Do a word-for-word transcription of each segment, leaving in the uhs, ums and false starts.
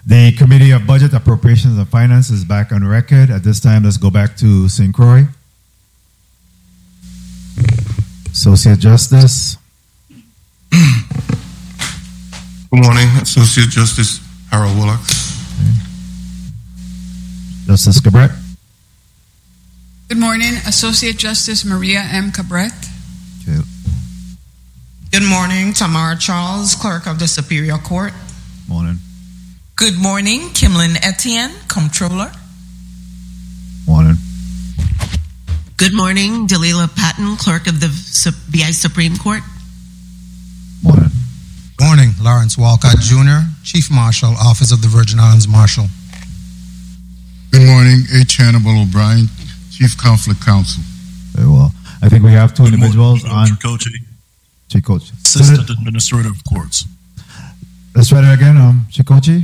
The Committee of Budget, Appropriations, and Finance is back on record. At this time, let's go back to Saint Croix. Associate Justice. Good morning, Associate Justice Harold Willocks. Okay. Justice Cabret. Good morning, Associate Justice Maria M. Cabret. Okay. Good morning, Tamara Charles, Clerk of the Superior Court. Morning. Good morning, Kimlin Etienne, Comptroller. Morning. Good morning, Dalila Patton, Clerk of the B I Supreme Court. Morning. Morning, Lawrence Walcott Junior, Chief Marshal, Office of the Virgin Islands Marshal. Good morning, H. Hannibal O'Brien, Chief Conflict Counsel. Very well. I think we have two Good individuals morning, on. Tricoci, Chicochi. Assistant Administrator of Courts. Let's try that again. Um, Chicochi.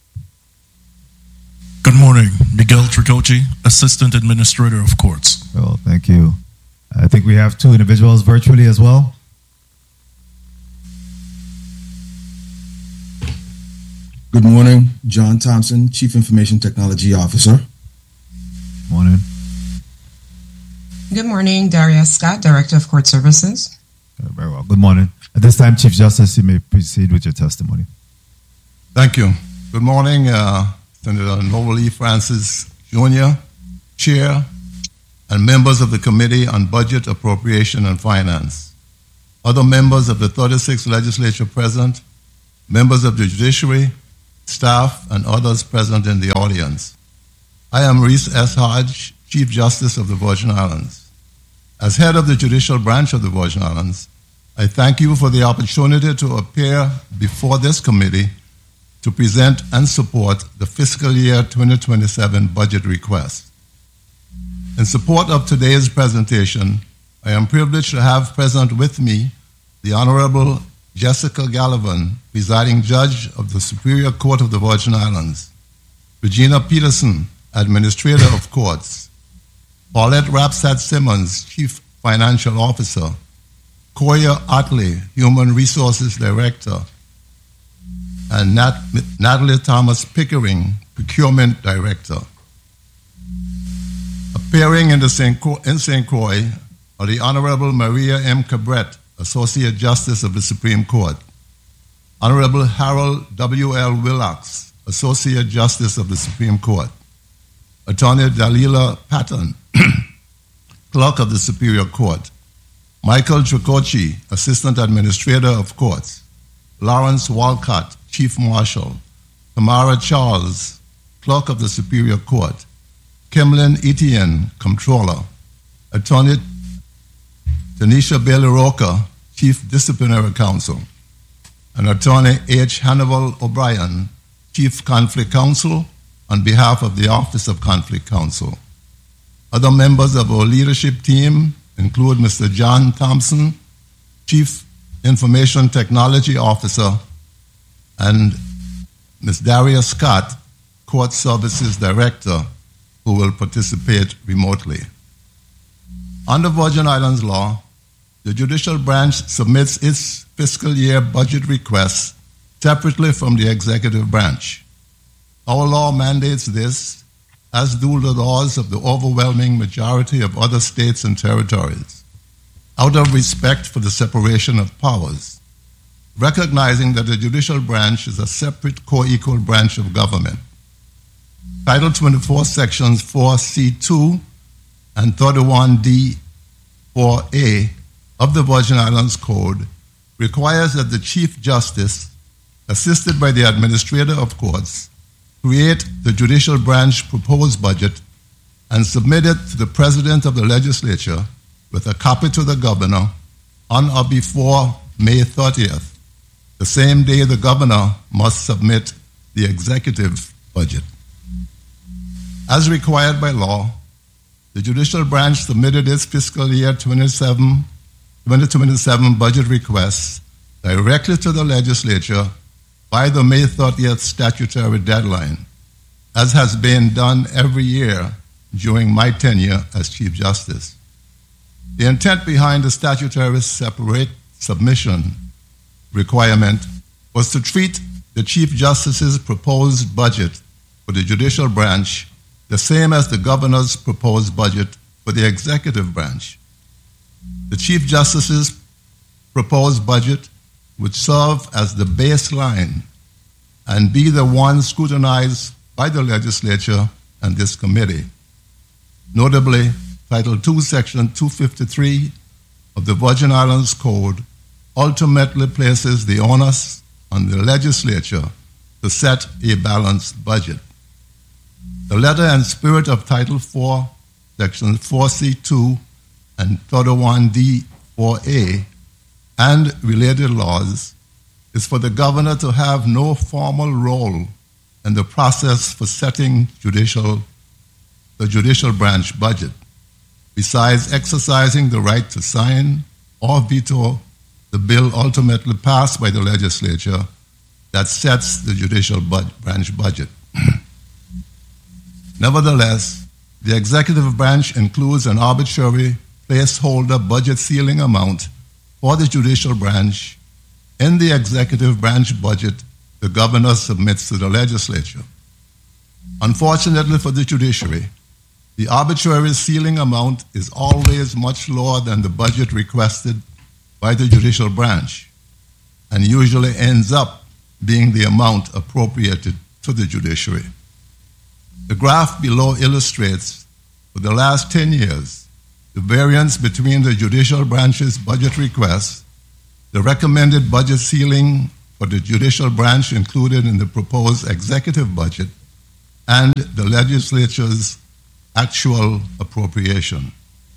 Good morning, Miguel Tricoci, Assistant Administrator of Courts. Well, thank you. I think we have two individuals virtually as well. Good morning, John Thompson, Chief Information Technology Officer. Morning. Good morning, Daria Scott, Director of Court Services. Uh, very well. Good morning. At this time, Chief Justice, you may proceed with your testimony. Thank you. Good morning, uh, Senator Noble E. Francis Junior, Chair, and members of the Committee on Budget, Appropriation, and Finance, other members of the thirty-sixth Legislature present, members of the Judiciary, staff, and others present in the audience. I am Reese S. Hodge, Chief Justice of the Virgin Islands. As head of the judicial branch of the Virgin Islands, I thank you for the opportunity to appear before this committee to present and support the fiscal year twenty twenty-seven budget request. In support of today's presentation, I am privileged to have present with me the Honorable Jessica Gallivan, presiding judge of the Superior Court of the Virgin Islands, Regina Peterson, Administrator of Courts, Paulette Rapsat Simmons, Chief Financial Officer, Koya Otley, Human Resources Director, and Nat- Natalie Thomas Pickering, Procurement Director. Appearing in, the Saint Cro- in Saint Croix are the Honorable Maria M. Cabret, Associate Justice of the Supreme Court, Honorable Harold W. L. Willocks, Associate Justice of the Supreme Court, Attorney Dalila Patton, Clerk of the Superior Court, Michael Tricoci, Assistant Administrator of Courts, Lawrence Walcott, Chief Marshal, Tamara Charles, Clerk of the Superior Court, Kimlin Etienne, Comptroller, Attorney Tanisha Bailey Roca, Chief Disciplinary Counsel, and Attorney H. Hannibal O'Brien, Chief Conflict Counsel, on behalf of the Office of Conflict Counsel. Other members of our leadership team include Mister John Thompson, Chief Information Technology Officer, and Miz Daria Scott, Court Services Director, who will participate remotely. Under Virgin Islands law, the judicial branch submits its fiscal year budget requests separately from the executive branch. Our law mandates this, as do the laws of the overwhelming majority of other states and territories, out of respect for the separation of powers, recognizing that the judicial branch is a separate co-equal branch of government. Title twenty-four, Sections four C two and thirty-one D four A of the Virgin Islands Code requires that the Chief Justice, assisted by the Administrator of Courts, create the judicial branch proposed budget and submit it to the President of the Legislature with a copy to the Governor on or before May thirtieth, the same day the Governor must submit the executive budget. As required by law, the judicial branch submitted its fiscal year twenty twenty-seven budget requests directly to the legislature by the May thirtieth statutory deadline, as has been done every year during my tenure as Chief Justice. The intent behind the statutory separate submission requirement was to treat the Chief Justice's proposed budget for the judicial branch the same as the governor's proposed budget for the executive branch. The Chief Justice's proposed budget would serve as the baseline and be the one scrutinized by the legislature and this committee. Notably, Title two, Section two fifty-three of the Virgin Islands Code ultimately places the onus on the legislature to set a balanced budget. The letter and spirit of Title four, Section four C two and thirty-one D four A and related laws is for the governor to have no formal role in the process for setting judicial, the judicial branch budget, besides exercising the right to sign or veto the bill ultimately passed by the legislature that sets the judicial bu- branch budget. Nevertheless, the executive branch includes an arbitrary placeholder budget ceiling amount for the judicial branch in the executive branch budget the governor submits to the legislature. Unfortunately for the judiciary, the arbitrary ceiling amount is always much lower than the budget requested by the judicial branch and usually ends up being the amount appropriated to the judiciary. The graph below illustrates, for the last ten years, the variance between the judicial branch's budget request, the recommended budget ceiling for the judicial branch included in the proposed executive budget, and the legislature's actual appropriation.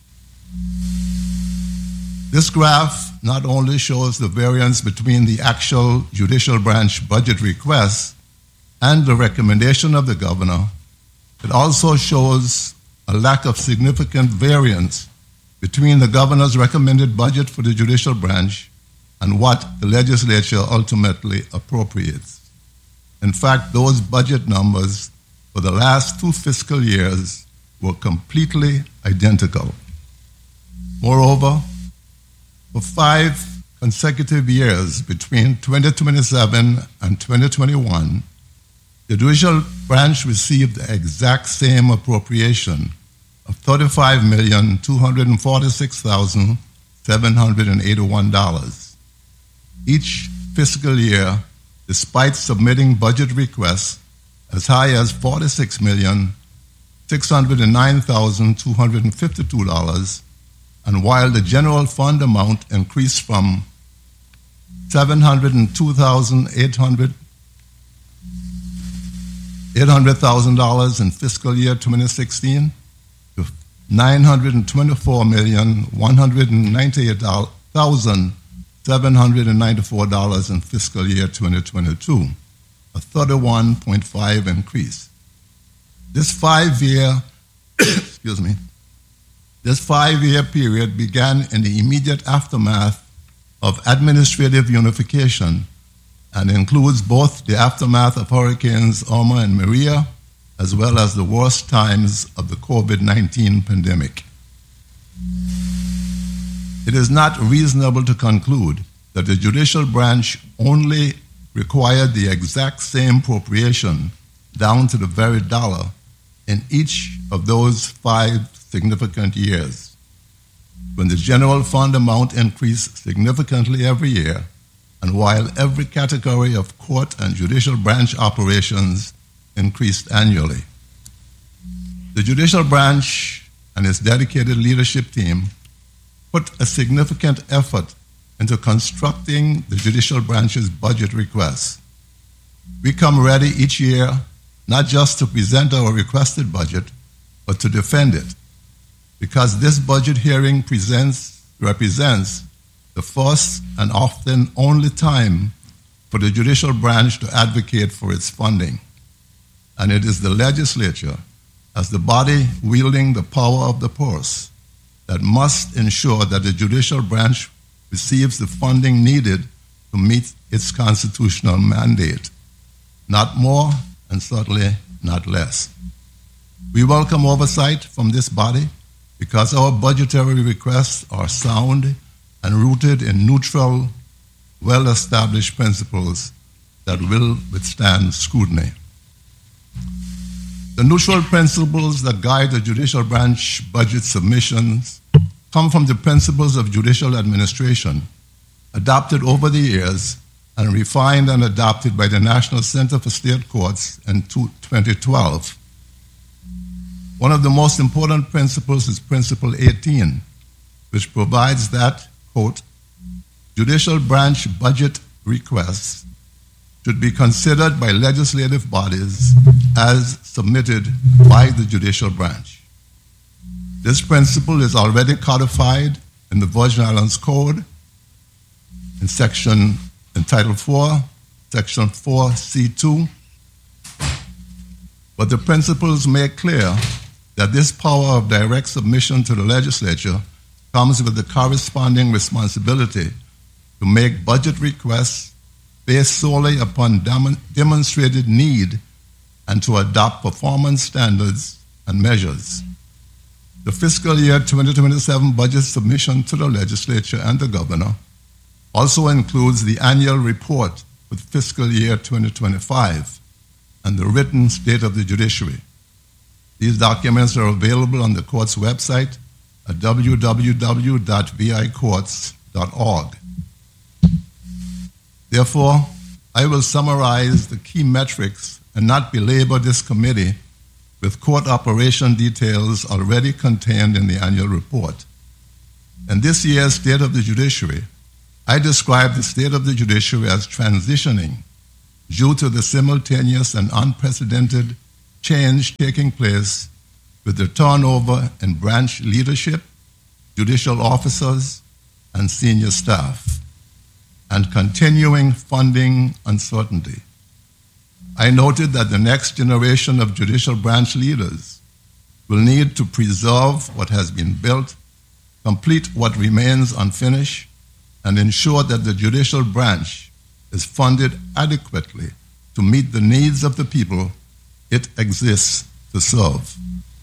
This graph not only shows the variance between the actual judicial branch budget request and the recommendation of the governor, it also shows a lack of significant variance between the governor's recommended budget for the judicial branch and what the legislature ultimately appropriates. In fact, those budget numbers for the last two fiscal years were completely identical. Moreover, for five consecutive years between twenty twenty-seven and twenty twenty-one, the judicial branch received the exact same appropriation of thirty-five million two hundred forty-six thousand seven hundred eighty-one dollars. Each fiscal year, despite submitting budget requests as high as forty-six million six hundred nine thousand two hundred fifty-two dollars, and while the general fund amount increased from seven hundred two thousand eight hundred thousand dollars in fiscal year twenty sixteen to nine hundred twenty-four million one hundred ninety-eight thousand seven hundred ninety-four dollars in fiscal year twenty twenty-two, a thirty-one point five increase. This five-year, excuse me, this five-year period began in the immediate aftermath of administrative unification and includes both the aftermath of Hurricanes Irma and Maria, as well as the worst times of the COVID nineteen pandemic. It is not reasonable to conclude that the judicial branch only required the exact same appropriation down to the very dollar in each of those five significant years, when the general fund amount increased significantly every year, and while every category of court and judicial branch operations increased annually. The judicial branch and its dedicated leadership team put a significant effort into constructing the judicial branch's budget requests. We come ready each year not just to present our requested budget, but to defend it, because this budget hearing presents, represents the first and often only time for the judicial branch to advocate for its funding. And it is the legislature, as the body wielding the power of the purse, that must ensure that the judicial branch receives the funding needed to meet its constitutional mandate, not more and certainly not less. We welcome oversight from this body because our budgetary requests are sound and rooted in neutral, well-established principles that will withstand scrutiny. The neutral principles that guide the judicial branch budget submissions come from the principles of judicial administration, adopted over the years and refined and adopted by the National Center for State Courts in twenty twelve. One of the most important principles is Principle eighteen, which provides that, quote, judicial branch budget requests should be considered by legislative bodies as submitted by the judicial branch. This principle is already codified in the Virgin Islands Code in section in Title four, section four C two, but the principles make clear that this power of direct submission to the legislature comes with the corresponding responsibility to make budget requests based solely upon dem- demonstrated need and to adopt performance standards and measures. The fiscal year twenty twenty-seven budget submission to the legislature and the governor also includes the annual report for fiscal year twenty twenty-five and the written state of the judiciary. These documents are available on the court's website at w w w dot v i courts dot org. Therefore, I will summarize the key metrics and not belabor this committee with court operation details already contained in the annual report. In this year's State of the Judiciary, I describe the state of the judiciary as transitioning due to the simultaneous and unprecedented change taking place with the turnover in branch leadership, judicial officers, and senior staff, and continuing funding uncertainty. I noted that the next generation of judicial branch leaders will need to preserve what has been built, complete what remains unfinished, and ensure that the judicial branch is funded adequately to meet the needs of the people it exists to serve.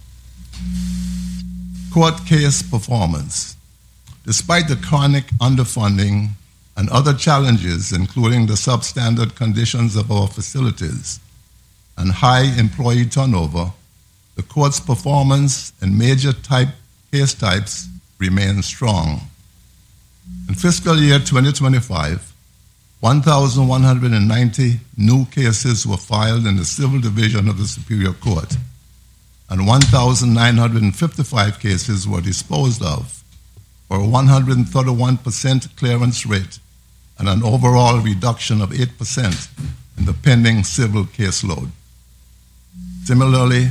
Court case performance. Despite the chronic underfunding and other challenges, including the substandard conditions of our facilities and high employee turnover, the court's performance in major type case types remains strong. In fiscal year twenty twenty-five, one thousand one hundred ninety new cases were filed in the Civil Division of the Superior Court, and one thousand nine hundred fifty-five cases were disposed of, for a one hundred thirty-one percent clearance rate and an overall reduction of eight percent in the pending civil caseload. Similarly,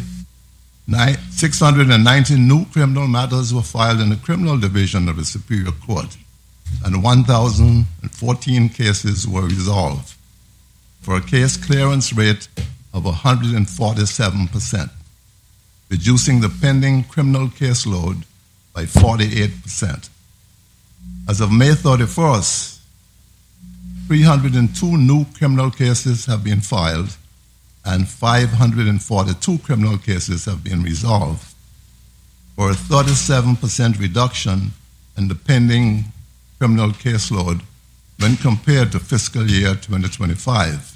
six hundred ninety new criminal matters were filed in the Criminal Division of the Superior Court, and one thousand fourteen cases were resolved, for a case clearance rate of one hundred forty-seven percent, reducing the pending criminal caseload by forty-eight percent. As of May thirty-first, three hundred two new criminal cases have been filed and five hundred forty-two criminal cases have been resolved, for a thirty-seven percent reduction in the pending criminal caseload when compared to fiscal year twenty twenty-five.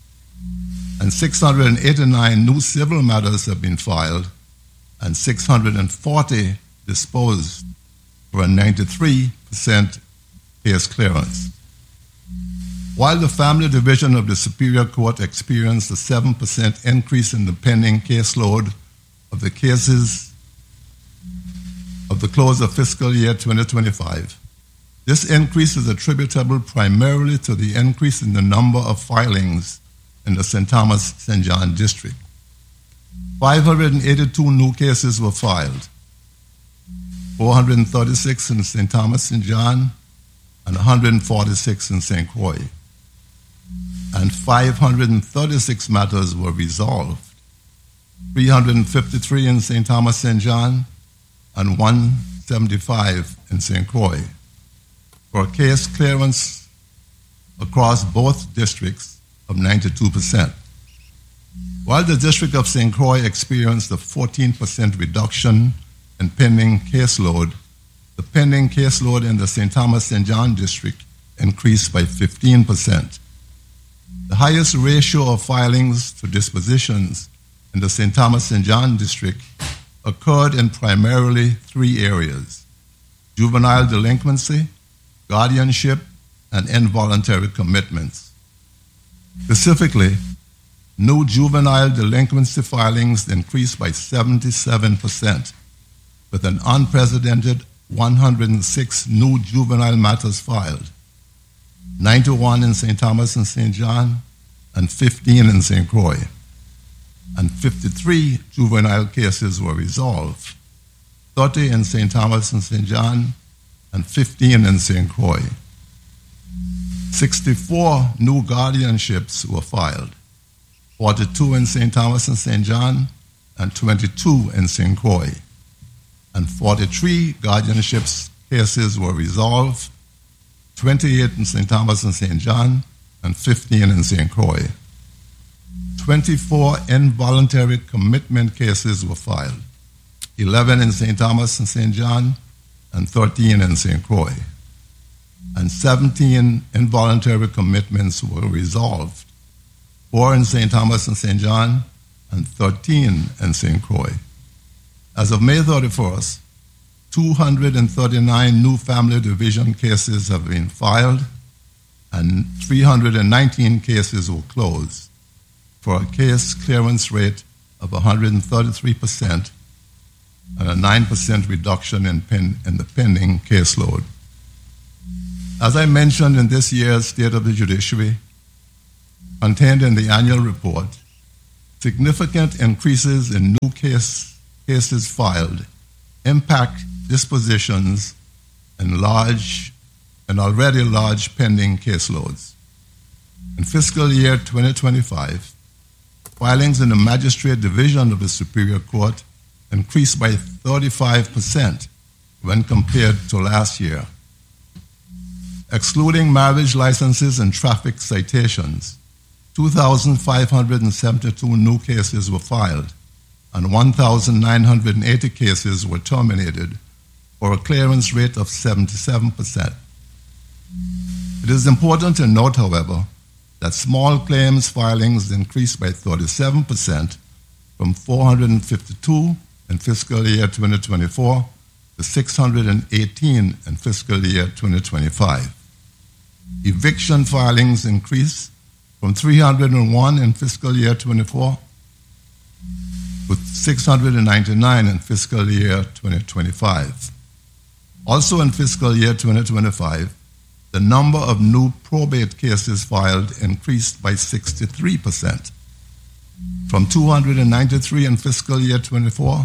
And six hundred eighty-nine new civil matters have been filed and six hundred forty disposed, for a ninety-three percent case clearance. While the Family Division of the Superior Court experienced a seven percent increase in the pending caseload of the cases of the close of fiscal year twenty twenty-five, this increase is attributable primarily to the increase in the number of filings in the Saint Thomas Saint John district. five hundred eighty-two new cases were filed, four hundred thirty-six in Saint Thomas Saint John and one hundred forty-six in Saint Croix, and five hundred thirty-six matters were resolved, three hundred fifty-three in Saint Thomas Saint John and one hundred seventy-five in Saint Croix, for a case clearance across both districts of ninety-two percent. While the District of Saint Croix experienced a fourteen percent reduction in pending caseload, the pending caseload in the Saint Thomas Saint John district increased by fifteen percent. The highest ratio of filings to dispositions in the Saint Thomas Saint John district occurred in primarily three areas: juvenile delinquency, guardianship, and involuntary commitments. Specifically, new juvenile delinquency filings increased by seventy-seven percent, with an unprecedented one hundred six new juvenile matters filed, ninety-one in Saint Thomas and Saint John, and fifteen in Saint Croix. And fifty-three juvenile cases were resolved, thirty in Saint Thomas and Saint John, and fifteen in Saint Croix. sixty-four new guardianships were filed, forty-two in Saint Thomas and Saint John, and twenty-two in Saint Croix. And forty-three guardianships cases were resolved, twenty-eight in Saint Thomas and Saint John, and fifteen in Saint Croix. twenty-four involuntary commitment cases were filed, eleven in Saint Thomas and Saint John, and thirteen in Saint Croix. And seventeen involuntary commitments were resolved, four in Saint Thomas and Saint John, and thirteen in Saint Croix. As of May thirty-first, two hundred thirty-nine new family division cases have been filed, and three hundred nineteen cases were closed, for a case clearance rate of one hundred thirty-three percent and a nine percent reduction in, pen, in the pending caseload. As I mentioned in this year's State of the Judiciary, contained in the annual report, significant increases in new case, cases filed impact dispositions in large and already large pending caseloads. In fiscal year twenty twenty-five, filings in the Magistrate Division of the Superior Court increased by thirty-five percent when compared to last year. Excluding marriage licenses and traffic citations, two thousand five hundred seventy-two new cases were filed, and one thousand nine hundred eighty cases were terminated, for a clearance rate of seventy-seven percent. It is important to note, however, that small claims filings increased by thirty-seven percent from four hundred fifty-two in fiscal year twenty twenty-four to six hundred eighteen in fiscal year twenty twenty-five. Eviction filings increased from three hundred one in fiscal year twenty-four to six hundred ninety-nine in fiscal year twenty twenty-five. Also in fiscal year twenty twenty-five, the number of new probate cases filed increased by sixty-three percent, from two hundred ninety-three in fiscal year twenty-four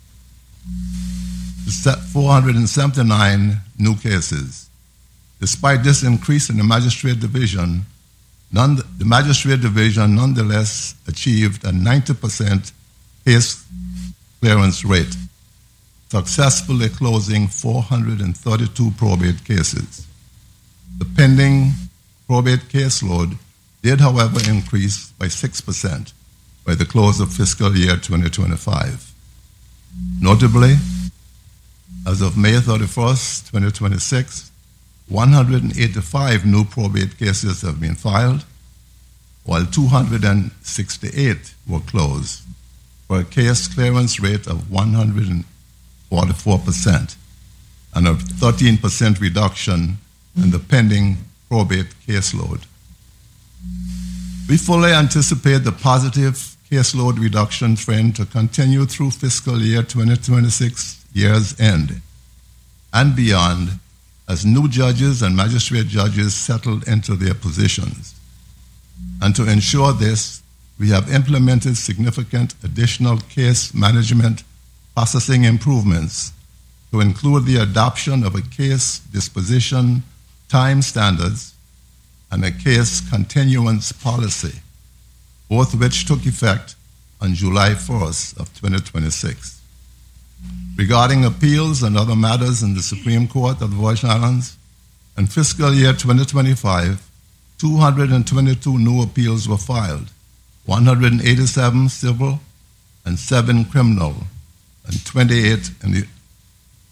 to four hundred seventy-nine new cases. Despite this increase in the Magistrate Division, none, the Magistrate Division nonetheless achieved a ninety percent case clearance rate, successfully closing four hundred thirty-two probate cases. The pending probate caseload did, however, increase by six percent by the close of fiscal year twenty twenty-five. Notably, as of May thirty-first, twenty twenty-six, one hundred eighty-five new probate cases have been filed, while two hundred sixty-eight were closed, for a case clearance rate of one hundred forty-four percent and a thirteen percent reduction in the pending probate caseload. We fully anticipate the positive caseload reduction trend to continue through fiscal year twenty twenty-six year's end and beyond, as new judges and magistrate judges settled into their positions. And to ensure this, we have implemented significant additional case management processing improvements to include the adoption of a case disposition time standards and a case continuance policy, both which took effect on July first of twenty twenty-six. Regarding appeals and other matters in the Supreme Court of the Virgin Islands, in fiscal year twenty twenty-five, two hundred twenty-two new appeals were filed, one hundred eighty-seven civil and seven criminal, and twenty-eight in the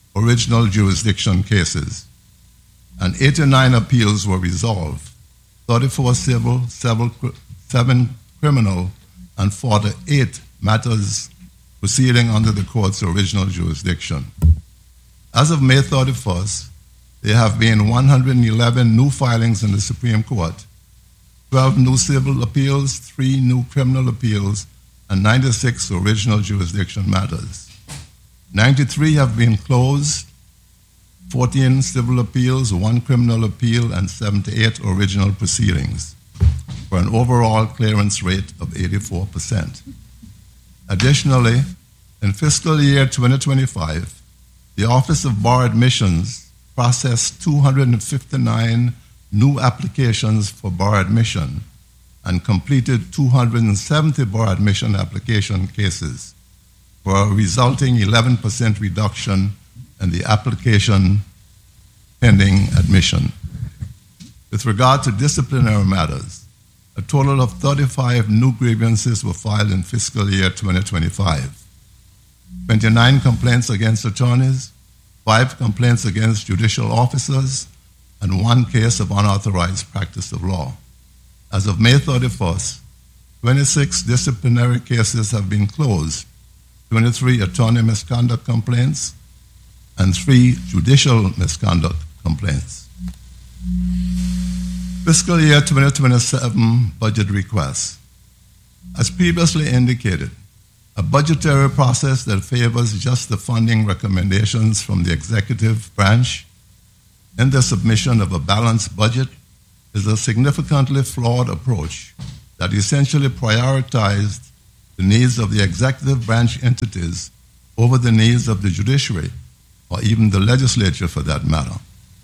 original jurisdiction cases. And eighty-nine appeals were resolved, thirty-four civil, seven criminal, and forty-eight matters proceeding under the court's original jurisdiction. As of May thirty-first, there have been one hundred eleven new filings in the Supreme Court, twelve new civil appeals, three new criminal appeals, and ninety-six original jurisdiction matters. ninety-three have been closed, fourteen civil appeals, one criminal appeal, and seventy-eight original proceedings, for an overall clearance rate of eighty-four percent. Additionally, in fiscal year twenty twenty-five, the Office of Bar Admissions processed two hundred fifty-nine new applications for bar admission and completed two hundred seventy bar admission application cases, for a resulting eleven percent reduction in the application pending admission. With regard to disciplinary matters, a total of thirty-five new grievances were filed in fiscal year twenty twenty-five. twenty-nine complaints against attorneys, five complaints against judicial officers, and one case of unauthorized practice of law. As of May thirty-first, twenty-six disciplinary cases have been closed, twenty-three attorney misconduct complaints, and three judicial misconduct complaints. Fiscal year twenty twenty-seven budget requests. As previously indicated, a budgetary process that favors just the funding recommendations from the executive branch in the submission of a balanced budget is a significantly flawed approach that essentially prioritized the needs of the executive branch entities over the needs of the judiciary, or even the legislature for that matter.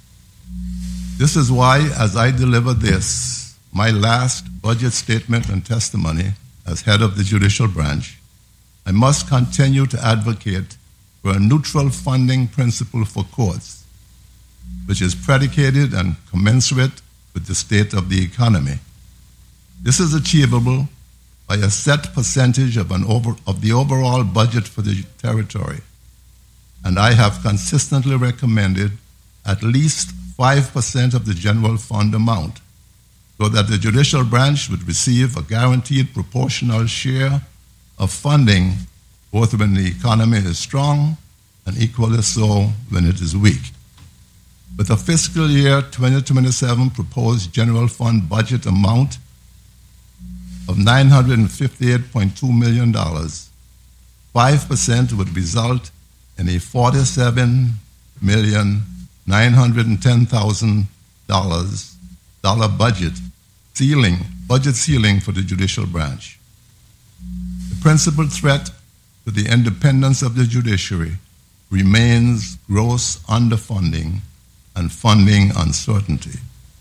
This is why, as I deliver this, my last budget statement and testimony as head of the judicial branch, I must continue to advocate for a neutral funding principle for courts, which is predicated and commensurate with the state of the economy. This is achievable by a set percentage of, an over, of the overall budget for the territory, and I have consistently recommended at least five percent of the general fund amount, so that the judicial branch would receive a guaranteed proportional share of funding, both when the economy is strong and equally so when it is weak. With a fiscal year twenty twenty-seven proposed general fund budget amount of nine hundred fifty-eight point two million dollars, five percent would result in a forty-seven million nine hundred ten thousand dollars dollar budget ceiling, budget ceiling for the judicial branch. The principal threat to the independence of the judiciary remains gross underfunding and funding uncertainty.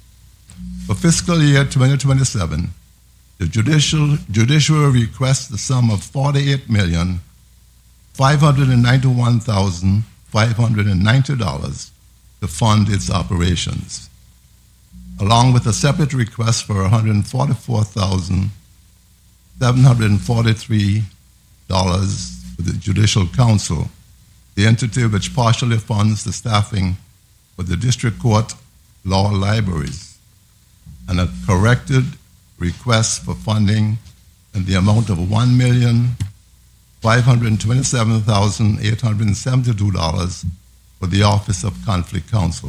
For fiscal year twenty twenty-seven, the judicial, judiciary requests the sum of forty-eight million five hundred ninety-one thousand five hundred ninety dollars to fund its operations, along with a separate request for one hundred forty-four thousand seven hundred forty-three dollars for the Judicial Council, the entity which partially funds the staffing for the district court law libraries, and a corrected request for funding in the amount of one million five hundred twenty-seven thousand eight hundred seventy-two dollars for the Office of Conflict Counsel.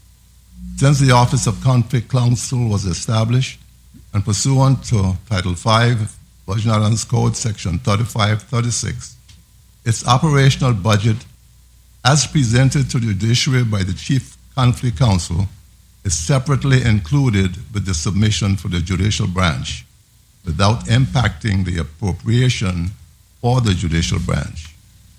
Since the Office of Conflict Counsel was established and pursuant to Title five, Virgin Islands Code, Section thirty-five thirty-six, its operational budget, as presented to the judiciary by the Chief Conflict Counsel, is separately included with the submission for the judicial branch, without impacting the appropriation for the judicial branch.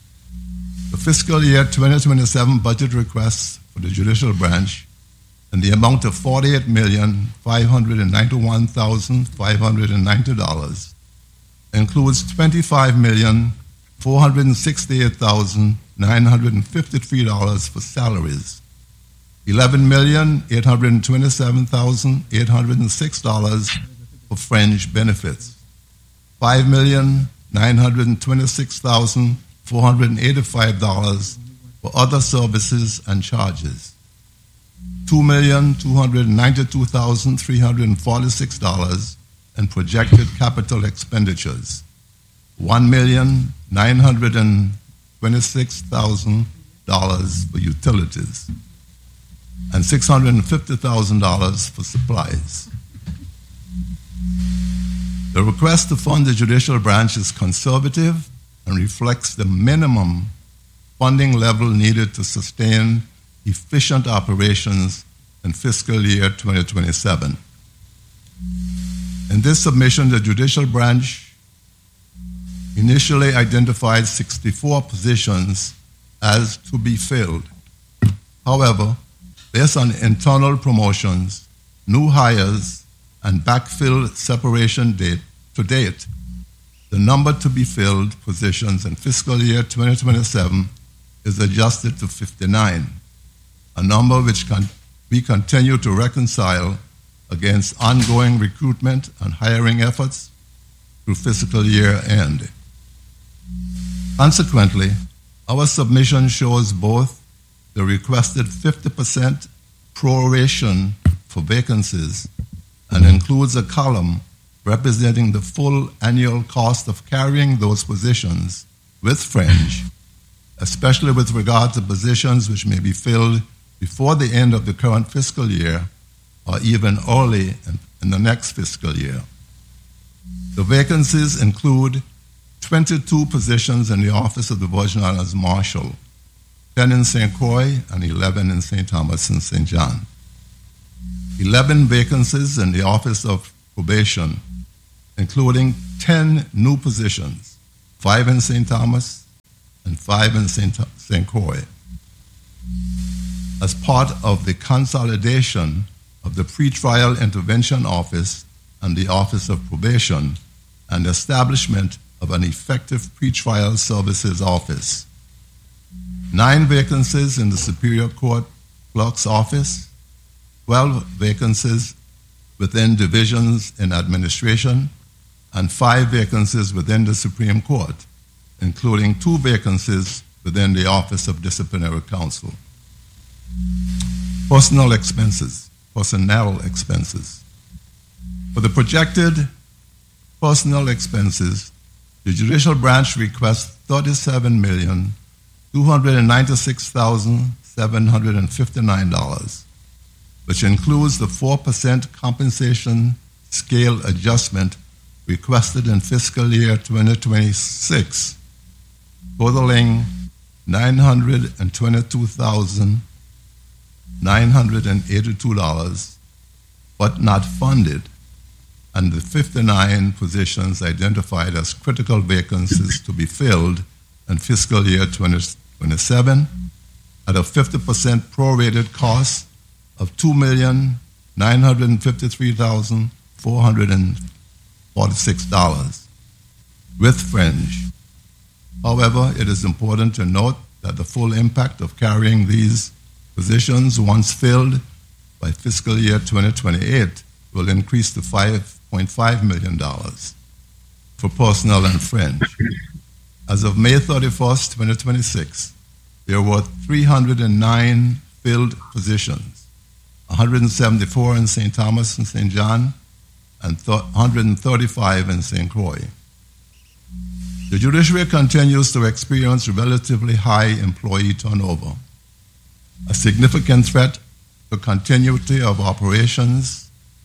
The fiscal year twenty twenty-seven budget requests for the judicial branch in the amount of forty-eight million five hundred ninety-one thousand five hundred ninety dollars includes twenty-five million four hundred sixty-eight thousand nine hundred fifty-three dollars for salaries, eleven million eight hundred twenty-seven thousand eight hundred six dollars for fringe benefits, five million nine hundred twenty-six thousand four hundred eighty-five dollars for other services and charges, two million two hundred ninety-two thousand three hundred forty-six dollars in projected capital expenditures, one million nine hundred twenty-six thousand dollars for utilities, and six hundred fifty thousand dollars for supplies. The request to fund the judicial branch is conservative and reflects the minimum funding level needed to sustain efficient operations in fiscal year twenty twenty-seven. In this submission, the judicial branch initially identified sixty-four positions as to be filled. However, based on internal promotions, new hires, and backfill separation date to date, the number to be filled positions in fiscal year twenty twenty-seven is adjusted to fifty-nine, a number which can, we continue to reconcile against ongoing recruitment and hiring efforts through fiscal year end. Consequently, our submission shows both the requested fifty percent proration for vacancies and includes a column representing the full annual cost of carrying those positions with fringe, especially with regard to positions which may be filled before the end of the current fiscal year or even early in, in the next fiscal year. The vacancies include twenty-two positions in the Office of the Virgin Islands Marshal, ten in Saint Croix and eleven in Saint Thomas and Saint John. eleven vacancies in the Office of Probation, including ten new positions, five in Saint Thomas and five in Saint Saint Croix. As part of the consolidation of the Pretrial Intervention Office and the Office of Probation and establishment of an effective pretrial services office. Nine vacancies in the Superior Court Clerk's Office, twelve vacancies within divisions in administration, and five vacancies within the Supreme Court, including two vacancies within the Office of Disciplinary Counsel. Personnel expenses, personnel expenses. For the projected personnel expenses, the judicial branch requests thirty-seven million two hundred ninety-six thousand seven hundred fifty-nine dollars, which includes the four percent compensation scale adjustment requested in fiscal year twenty twenty-six, totaling nine hundred twenty-two thousand nine hundred eighty-two dollars, but not funded, and the fifty-nine positions identified as critical vacancies to be filled in fiscal year twenty twenty-seven at a fifty percent prorated cost of two million nine hundred fifty-three thousand four hundred forty-six dollars with fringe. However, it is important to note that the full impact of carrying these positions once filled by fiscal year twenty twenty-eight will increase to five point five million dollars for personnel and fringe. As of May thirty-first, twenty twenty-six, there were three hundred nine filled positions, one hundred seventy-four in Saint Thomas and Saint John, and one hundred thirty-five in Saint Croix. The judiciary continues to experience relatively high employee turnover, a significant threat to continuity of operations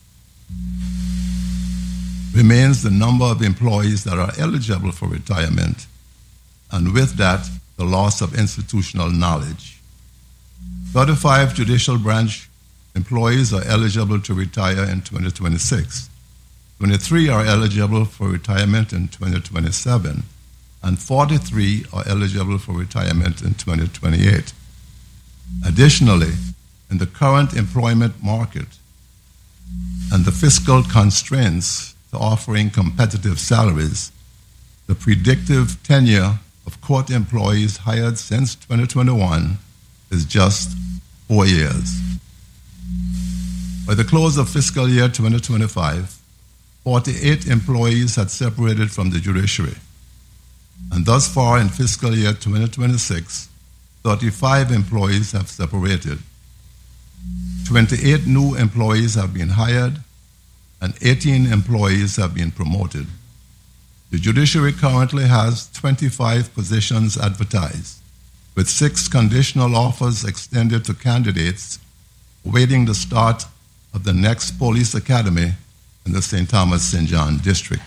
remains the number of employees that are eligible for retirement, and with that, the loss of institutional knowledge. thirty-five judicial branch employees are eligible to retire in twenty twenty-six. twenty-three are eligible for retirement in twenty twenty-seven, and forty-three are eligible for retirement in twenty twenty-eight. Additionally, in the current employment market and the fiscal constraints to offering competitive salaries, the predictive tenure of court employees hired since twenty twenty-one is just four years. By the close of fiscal year twenty twenty-five, forty-eight employees had separated from the judiciary, and thus far in fiscal year twenty twenty-six, thirty-five employees have separated. twenty-eight new employees have been hired, and eighteen employees have been promoted. The judiciary currently has twenty-five positions advertised, with six conditional offers extended to candidates awaiting the start of the next police academy in the Saint Thomas Saint John district.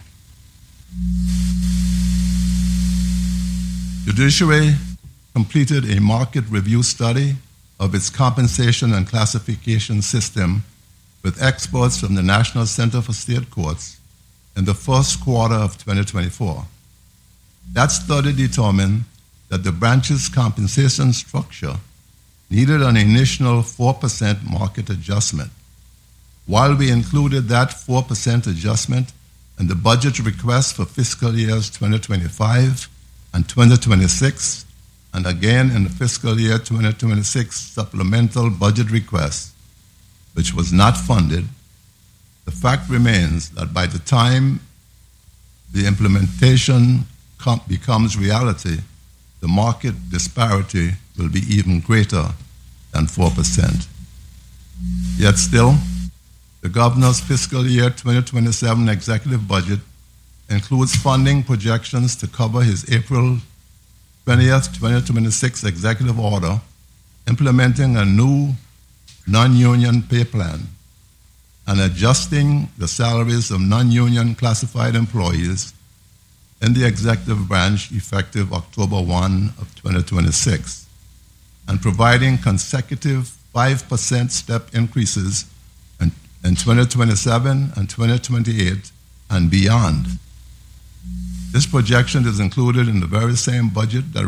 Judiciary completed a market review study of its compensation and classification system with experts from the National Center for State Courts in the first quarter of twenty twenty-four. That study determined that the branch's compensation structure needed an initial four percent market adjustment. While we included that four percent adjustment in the budget request for fiscal years twenty twenty-five and twenty twenty-six, and again in the fiscal year twenty twenty-six supplemental budget request, which was not funded, the fact remains that by the time the implementation com- becomes reality, the market disparity will be even greater than four percent. Yet still, the governor's fiscal year twenty twenty-seven executive budget includes funding projections to cover his April twentieth, twenty twenty-six executive order implementing a new non-union pay plan and adjusting the salaries of non-union classified employees in the executive branch effective October first of twenty twenty-six, and providing consecutive five percent step increases in, in twenty twenty-seven and twenty twenty-eight and beyond. This projection is included in the very same budget that